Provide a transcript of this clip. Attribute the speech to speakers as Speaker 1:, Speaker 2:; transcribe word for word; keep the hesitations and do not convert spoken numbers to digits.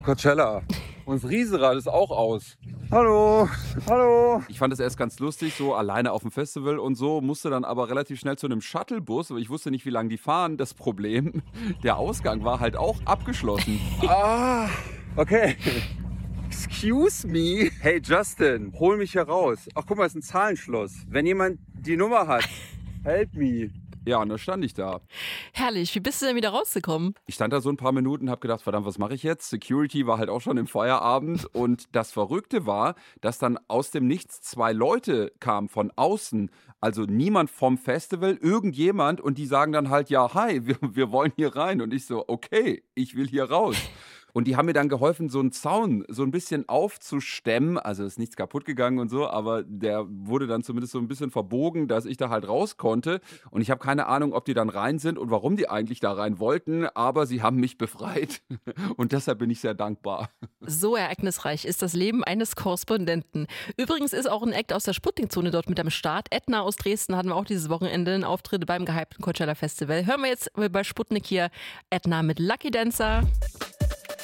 Speaker 1: Coachella. Und das Riesenrad ist auch aus. Hallo, hallo. Ich fand das erst ganz lustig, so alleine auf dem Festival und so, musste dann aber relativ schnell zu einem Shuttlebus, weil ich wusste nicht, wie lange die fahren. Das Problem, der Ausgang war halt auch abgeschlossen. Ah, okay. Excuse me. Hey Justin, hol mich hier raus. Ach guck mal, es ist ein Zahlenschloss. Wenn jemand die Nummer hat, help me. Ja, und da stand ich da.
Speaker 2: Herrlich, wie bist du denn wieder rausgekommen?
Speaker 1: Ich stand da so ein paar Minuten und habe gedacht, verdammt, was mache ich jetzt? Security war halt auch schon im Feierabend und das Verrückte war, dass dann aus dem Nichts zwei Leute kamen von außen, also niemand vom Festival, irgendjemand und die sagen dann halt, ja, hi, wir, wir wollen hier rein und ich so, okay, ich will hier raus. Und die haben mir dann geholfen, so einen Zaun so ein bisschen aufzustemmen. Also ist nichts kaputt gegangen und so, aber der wurde dann zumindest so ein bisschen verbogen, dass ich da halt raus konnte. Und ich habe keine Ahnung, ob die dann rein sind und warum die eigentlich da rein wollten, aber sie haben mich befreit. Und deshalb bin ich sehr dankbar.
Speaker 2: So ereignisreich ist das Leben eines Korrespondenten. Übrigens ist auch ein Act aus der Sputnik-Zone dort mit am Start. Edna aus Dresden hatten wir auch dieses Wochenende einen Auftritt beim gehypten Coachella Festival. Hören wir jetzt bei Sputnik hier Edna mit Lucky Dancer.